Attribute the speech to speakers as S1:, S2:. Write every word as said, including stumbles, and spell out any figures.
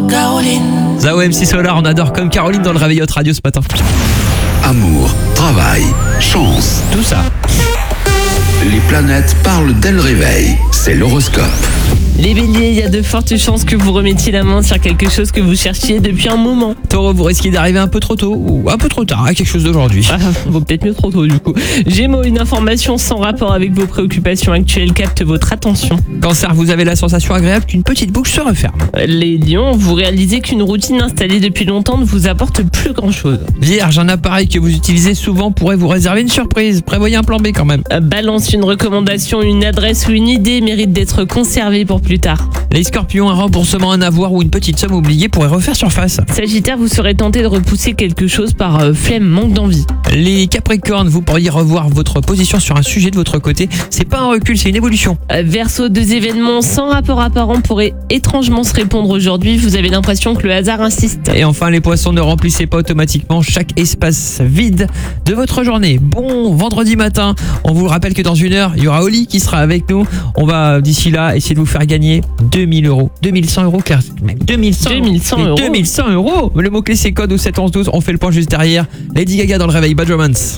S1: Caroline.
S2: Zao M C Solar, on adore comme Caroline dans le réveil Hot Radio ce matin.
S3: Amour, travail, chance.
S2: Tout ça.
S3: Les planètes parlent dès le réveil. C'est l'horoscope.
S4: Les béliers, il y a de fortes chances que vous remettiez la main sur quelque chose que vous cherchiez depuis un moment.
S2: Taureau, vous risquez d'arriver un peu trop tôt ou un peu trop tard à quelque chose d'aujourd'hui.
S4: Ah, vaut peut-être mieux trop tôt du coup. Gémeaux, une information sans rapport avec vos préoccupations actuelles capte votre attention.
S2: Cancer, vous avez la sensation agréable qu'une petite boucle se referme.
S4: Les lions, vous réalisez qu'une routine installée depuis longtemps ne vous apporte plus grand-chose.
S2: Vierge, un appareil que vous utilisez souvent pourrait vous réserver une surprise. Prévoyez un plan B quand même.
S4: Balance, une recommandation, une adresse ou une idée mérite d'être conservée pour plus tard.
S2: Les scorpions, un remboursement, un avoir ou une petite somme oubliée pourrait refaire surface.
S4: Sagittaire, vous serez tenté de repousser quelque chose par euh, flemme, manque d'envie.
S2: Les capricornes, vous pourriez revoir votre position sur un sujet de votre côté. C'est pas un recul, c'est une évolution.
S4: Euh, Verseau, deux événements sans rapport apparent pourraient étrangement se répondre aujourd'hui. Vous avez l'impression que le hasard insiste.
S2: Et enfin, les poissons, ne remplissez pas automatiquement chaque espace vide de votre journée. Bon vendredi matin, on vous rappelle que dans une heure, il y aura Oli qui sera avec nous. On va d'ici là essayer de vous faire gagner deux mille euros. deux mille cent euros, Claire. deux mille cent,
S4: deux mille cent euros.
S2: deux mille cent euros. Le mot-clé, c'est code au sept onze douze. On fait le point juste derrière. Lady Gaga dans le réveil. Bad Romance.